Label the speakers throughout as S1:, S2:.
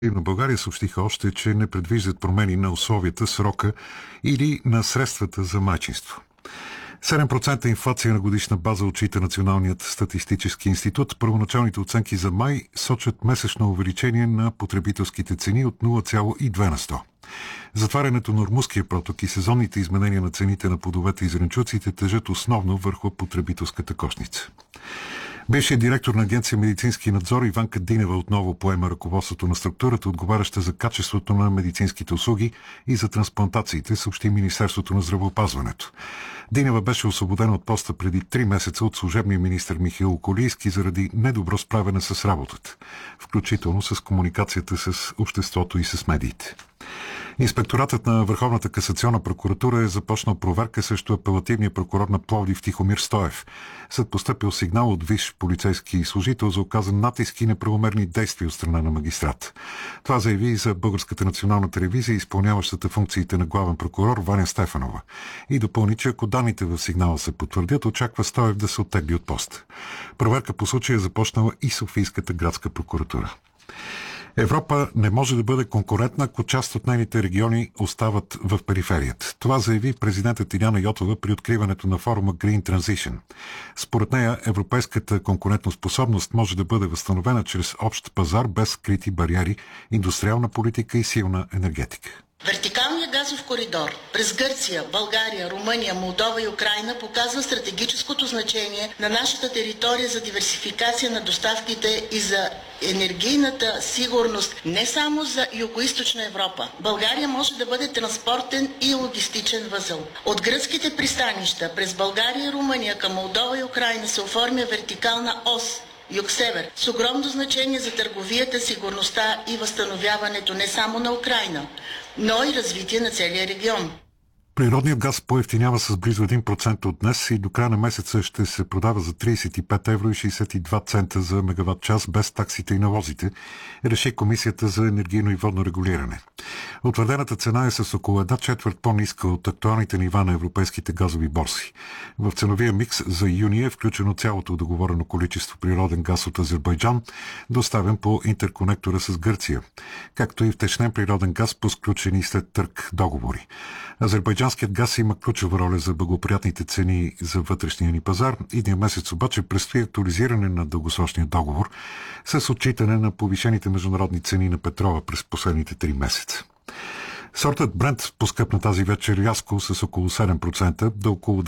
S1: на България съобщиха още, че не предвиждат промени на условията, срока или на средствата за майчинство. 7% инфлация на годишна база отчита Националният статистически институт. Първоначалните оценки за май сочат месечно увеличение на потребителските цени от 0,2 на 100. Затварянето на Ормузския проток и сезонните изменения на цените на плодовете и зеленчуците тежат основно върху потребителската кошница. Бившият директор на Агенция медицински надзор Иванка Динева отново поема ръководството на структурата, отговаряща за качеството на медицинските услуги и за трансплантациите, съобщи Министерството на здравеопазването. Динева беше освободена от поста преди 3 месеца от служебния министър Михаил Колийски заради недобро справяне с работата, включително с комуникацията с обществото и с медиите. Инспекторатът на Върховната касационна прокуратура е започнал проверка срещу апелативния прокурор на Пловдив Тихомир Стоев. След постъпил сигнал от висш полицейски служител за оказан натиск и неправомерни действия от страна на магистрат. Това заяви и за Българската национална телевизия, изпълняващата функциите на главен прокурор Ваня Стефанова. И допълни, че ако данните в сигнала се потвърдят, очаква Стоев да се оттегли от поста. Проверка по случая е започнала и Софийската градска прокуратура. Европа не може да бъде конкурентна, ако част от нейните региони остават в периферията. Това заяви президентът Иляна Йотова при откриването на форума Green Transition. Според нея, европейската конкурентоспособност може да бъде възстановена чрез общ пазар без скрити бариери, индустриална политика и силна енергетика.
S2: Вертикалният газов коридор през Гърция, България, Румъния, Молдова и Украйна показва стратегическото значение на нашата територия за диверсификация на доставките и за енергийната сигурност не само за Югоизточна Европа. България може да бъде транспортен и логистичен възел. От гръцките пристанища през България и Румъния към Молдова и Украйна се оформя вертикална ос Юг-Север, с огромно значение за търговията, сигурността и възстановяването не само на Украйна, но и развитие на целия регион.
S1: Природният газ поевтинява с близо 1% от днес и до края на месеца ще се продава за 35 евро и 62 цента за мегаватт час без таксите и налозите, реши Комисията за енергийно и водно регулиране. Утвърдената цена е с около 1/4 по-ниска от актуалните нива на европейските газови борси. В ценовия микс за юни е включено цялото договорено количество природен газ от Азербайджан, доставен по интерконектора с Гърция, както и втечнен природен газ по сключени след търг договори. Азербайджанският газ има ключова роля за благоприятните цени за вътрешния ни пазар. Идния месец обаче предстои актуализиране на дългосрочния договор с отчитане на повишените международни цени на петрола през последните 3 месеца. Сортът Брент поскъпна тази вечер рязко с около 7% до около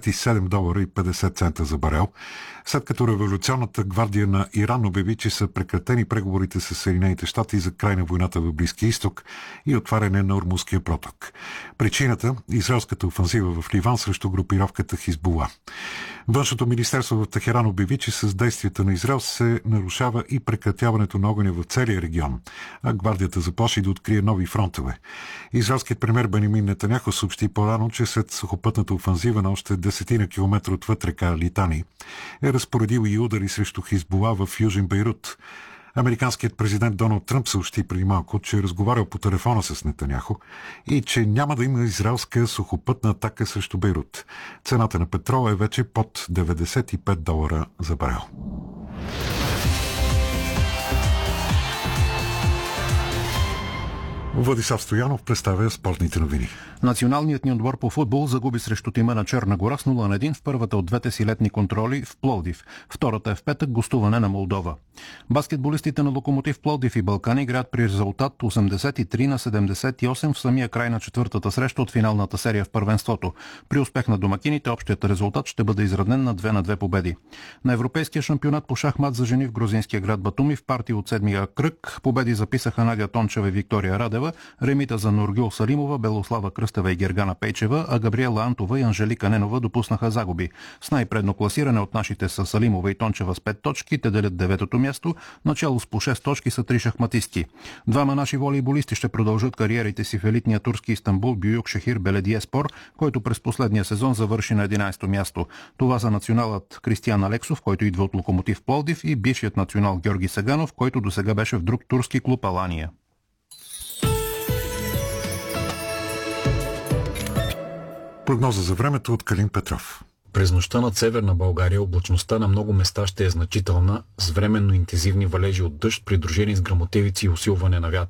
S1: $97.50 за барел, след като революционната гвардия на Иран обяви, че са прекратени преговорите с Съединените щати за край на войната в Близкия изток и отваряне на Ормузския проток. Причината – израелската офанзива в Ливан срещу групировката Хизбула. Външното министерство в Техеран обяви, че с действията на Израел се нарушава и прекратяването на огъня в целия регион, а гвардията заплаши да открие нови фронтове. Израелският премиер Бенямин Нетаняху съобщи по-рано, че след сухопътната офанзива на още 10 километра отвъд река Литани е разпоредил и удари срещу Хизбула в Южен Бейрут. Американският президент Доналд Тръмп съобщи преди малко, че е разговарял по телефона с Нетаняху и че няма да има израелска сухопътна атака срещу Бейрут. Цената на петрола е вече под $95 за барел. Владислав Стоянов представя спортните новини.
S3: Националният ни отбор по футбол загуби срещу тима на Черна гора с 0-1 в първата от двете си летни контроли в Пловдив. Втората е в петък, гостуване на Молдова. Баскетболистите на Локомотив Пловдив и Балкани играят при резултат 83-78 в самия край на четвъртата среща от финалната серия в първенството. При успех на домакините общият резултат ще бъде изравнен на 2-2 победи. На Европейския шампионат по шахмат за жени в грузинския град Батуми в партии от седмия кръг победи записаха Надя Тончева и Виктория Радева, ремита за Нургюл Салимова, Белослава Кръстева и Гергана Пейчева, а Габриела Антова и Анжелика Ненова допуснаха загуби. С най-предно класиране от нашите са Салимова и Тончева с 5 точки, те делят 9-то място, начало с по 6 точки са 3 шахматистки. Двама наши волейболисти ще продължат кариерите си в елитния турски Истанбул Бююк Шехир Беледиеспор, който през последния сезон завърши на 11-то място. Това са националът Кристиян Алексов, който идва от Локомотив Пловдив, и бившият национал Георги Саганов, който досега беше в друг турски клуб Алания.
S1: Прогноза за времето от Калин Петров.
S4: През нощта над северна България облачността на много места ще е значителна, с временно интензивни валежи от дъжд, придружени с гръмотевици и усилване на вятъра.